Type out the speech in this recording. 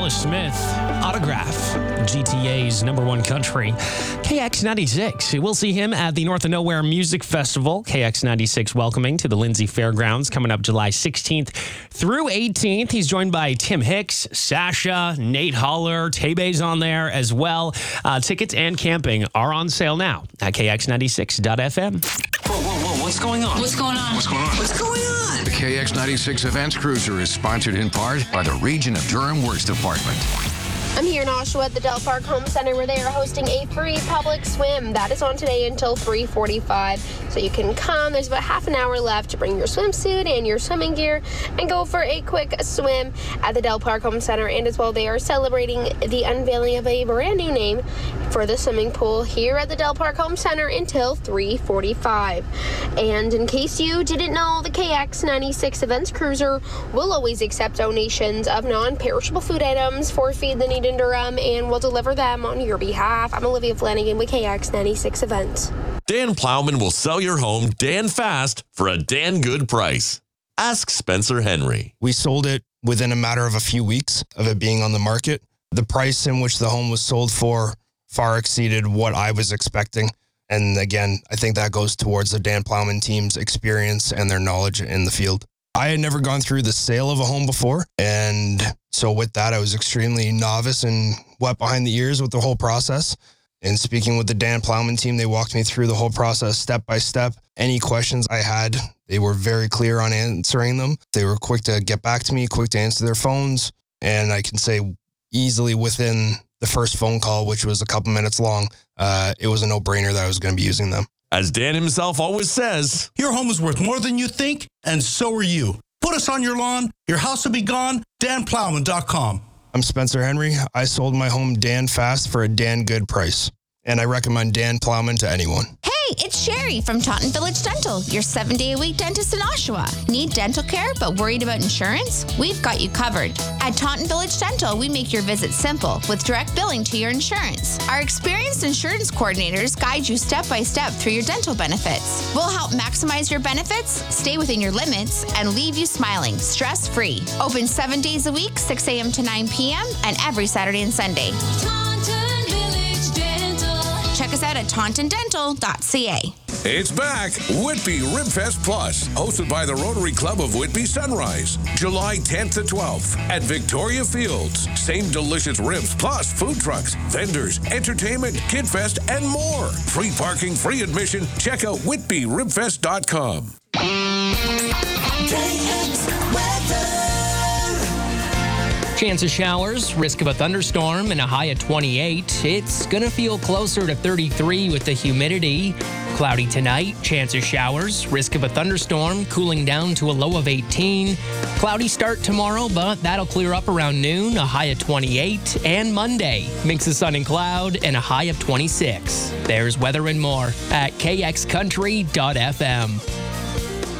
Taylor Smith, Autograph, GTA's #1 country. KX96. We'll see him at the North of Nowhere Music Festival. KX96 welcoming to the Lindsay Fairgrounds coming up July 16th through 18th. He's joined by Tim Hicks, Sasha, Nate Holler, Tebe's on there as well. Tickets and camping are on sale now at KX96.fm. Whoa, what's going on? What's going on? What's going on? What's going on? The KX96 Events Cruiser is sponsored in part by the Region of Durham Works Department. I'm here in Oshawa at the Del Park Home Center where they are hosting a free public swim. That is on today until 3:45. So you can come. There's about half an hour left to bring your swimsuit and your swimming gear and go for a quick swim at the Del Park Home Center. And as well, they are celebrating the unveiling of a brand new name for the swimming pool here at the Del Park Home Center until 3:45. And in case you didn't know, the KX96 Events Cruiser will always accept donations of non-perishable food items for Feed the Need in Durham, and will deliver them on your behalf. I'm Olivia Flanagan with KX96 Events. Dan Plowman will sell your home Dan fast for a Dan good price. Ask Spencer Henry. We sold it within a matter of a few weeks of it being on the market. The price in which the home was sold for far exceeded what I was expecting. And again, I think that goes towards the Dan Plowman team's experience and their knowledge in the field. I had never gone through the sale of a home before, and so with that, I was extremely novice and wet behind the ears with the whole process. And speaking with the Dan Plowman team, they walked me through the whole process step by step. Any questions I had, they were very clear on answering them. They were quick to get back to me, quick to answer their phones, and I can say easily within the first phone call, which was a couple minutes long, it was a no-brainer that I was going to be using them. As Dan himself always says, your home is worth more than you think, and so are you. Put us on your lawn, your house will be gone, danplowman.com. I'm Spencer Henry. I sold my home Dan fast for a Dan good price, and I recommend Dan Plowman to anyone. Hey, it's Sherry from Taunton Village Dental, your 7-day-a-week dentist in Oshawa. Need dental care but worried about insurance? We've got you covered. At Taunton Village Dental, we make your visit simple with direct billing to your insurance. Our experienced insurance coordinators guide you step by step through your dental benefits. We'll help maximize your benefits, stay within your limits, and leave you smiling, stress-free. Open 7 days a week, 6 a.m. to 9 p.m., and every Saturday and Sunday. Check us out at tauntondental.ca. It's back. Whitby Ribfest Plus, hosted by the Rotary Club of Whitby Sunrise. July 10th to 12th at Victoria Fields. Same delicious ribs plus food trucks, vendors, entertainment, kid fest, and more. Free parking, free admission. Check out whitbyribfest.com. Chance of showers, risk of a thunderstorm, and a high of 28. It's going to feel closer to 33 with the humidity. Cloudy tonight, chance of showers, risk of a thunderstorm, cooling down to a low of 18. Cloudy start tomorrow, but that'll clear up around noon, a high of 28. And Monday, mix of sun and cloud, and a high of 26. There's weather and more at kxcountry.fm.